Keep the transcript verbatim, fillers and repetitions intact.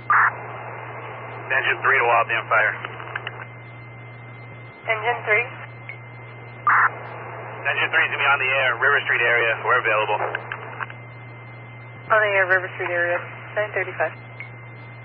Engine three to Wildman Fire. Engine three? Engine three is going to be on the air, River Street area. We're available. On the air, River Street area, nine thirty-five.